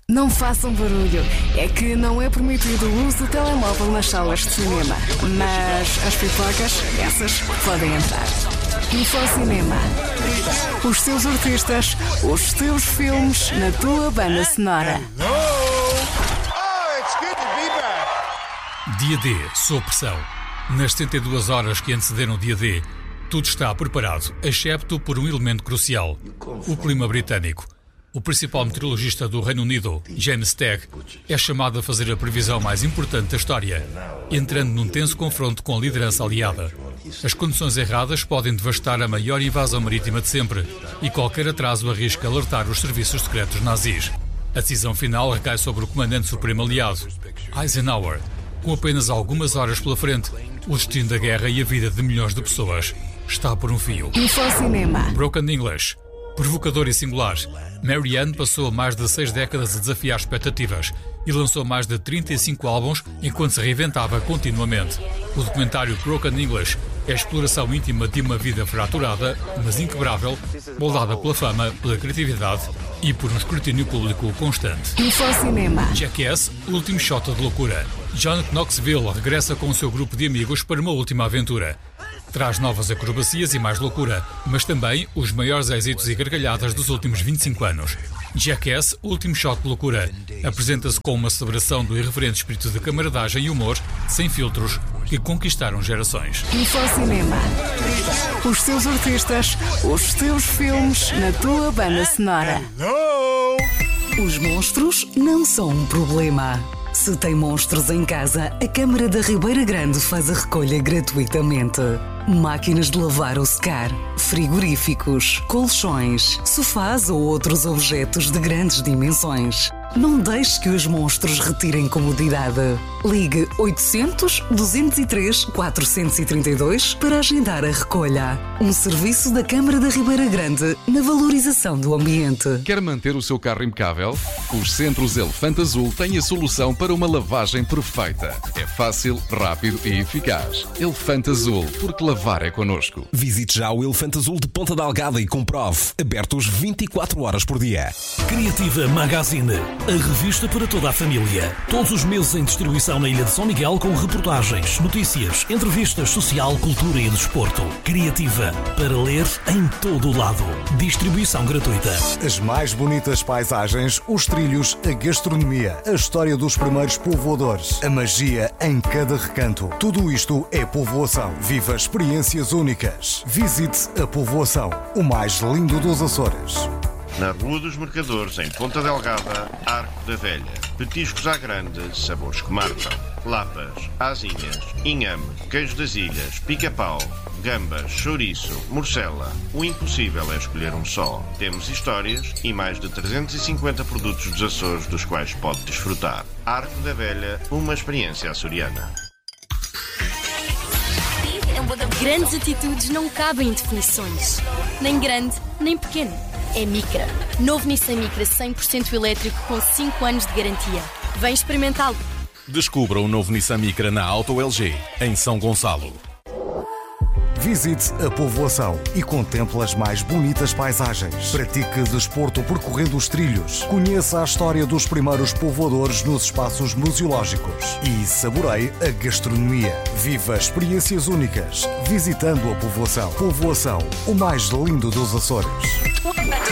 Não façam barulho, é que não é permitido o uso do telemóvel nas salas de cinema. Mas as pipocas, essas podem entrar. Infocinema. Os teus artistas, os teus filmes na tua banda sonora. Dia D, sob pressão. Nas 72 horas que antecederam o dia D, tudo está preparado, excepto por um elemento crucial: o clima britânico. O principal meteorologista do Reino Unido, James Stagg, é chamado a fazer a previsão mais importante da história, entrando num tenso confronto com a liderança aliada. As condições erradas podem devastar a maior invasão marítima de sempre, e qualquer atraso arrisca alertar os serviços secretos nazis. A decisão final recai sobre o comandante supremo aliado, Eisenhower. Com apenas algumas horas pela frente, o destino da guerra e a vida de milhões de pessoas está por um fio. Infocinema. Broken English. Provocador e singular, Marianne passou mais de 6 décadas a desafiar expectativas e lançou mais de 35 álbuns enquanto se reinventava continuamente. O documentário Broken English é a exploração íntima de uma vida fraturada, mas inquebrável, moldada pela fama, pela criatividade e por um escrutínio público constante. Infocinema. Jackass, último shot de loucura. John Knoxville regressa com o seu grupo de amigos para uma última aventura. Traz novas acrobacias e mais loucura, mas também os maiores êxitos e gargalhadas dos últimos 25 anos. Jackass, último shot de loucura, apresenta-se com uma celebração do irreverente espírito de camaradagem e humor, sem filtros, que conquistaram gerações. Infocinema. Os teus artistas, os teus filmes na tua banda sonora. Os monstros não são um problema. Se tem monstros em casa, a Câmara da Ribeira Grande faz a recolha gratuitamente. Máquinas de lavar ou secar, frigoríficos, colchões, sofás ou outros objetos de grandes dimensões. Não deixe que os monstros retirem comodidade. Ligue 800-203-432 para agendar a recolha. Um serviço da Câmara da Ribeira Grande na valorização do ambiente. Quer manter o seu carro impecável? Os Centros Elefante Azul têm a solução para uma lavagem perfeita. É fácil, rápido e eficaz. Elefante Azul, porque lavar é connosco. Visite já o Elefante Azul de Ponta Delgada e comprove. Abertos 24 horas por dia. Criativa Magazine, a revista para toda a família. Todos os meses em distribuição na Ilha de São Miguel com reportagens, notícias, entrevistas, social, cultura e desporto. Criativa, para ler em todo o lado. Distribuição gratuita. As mais bonitas paisagens, os trilhos, a gastronomia, a história dos primeiros povoadores, a magia em cada recanto. Tudo isto é povoação. Viva experiências únicas. Visite a povoação, o mais lindo dos Açores. Na Rua dos Mercadores, em Ponta Delgada, Arco da Velha. Petiscos à grande, sabores que marcam. Lapas, asinhas, inhame, queijo das ilhas, pica-pau, gambas, chouriço, morcela. O impossível é escolher um só. Temos histórias e mais de 350 produtos dos Açores dos quais pode desfrutar. Arco da Velha, uma experiência açoriana. Grandes atitudes não cabem em definições. Nem grande, nem pequeno. É Micra. Novo Nissan Micra 100% elétrico com 5 anos de garantia. Vem experimentá-lo. Descubra o novo Nissan Micra na Auto LG, em São Gonçalo. Visite a povoação e contemple as mais bonitas paisagens. Pratique desporto percorrendo os trilhos. Conheça a história dos primeiros povoadores nos espaços museológicos. E saboreie a gastronomia. Viva experiências únicas visitando a povoação. Povoação, o mais lindo dos Açores.